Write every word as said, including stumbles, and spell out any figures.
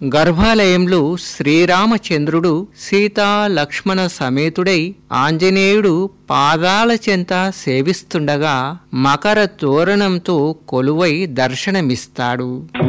గర్భాలయంలో శ్రీరామచంద్రుడు సీతా లక్ష్మణ సమేతుడై ఆంజనేయుడు పాదాల చెంత సేవిస్తుండగా మకర తోరణంతో కొలువై దర్శనమిస్తాడు.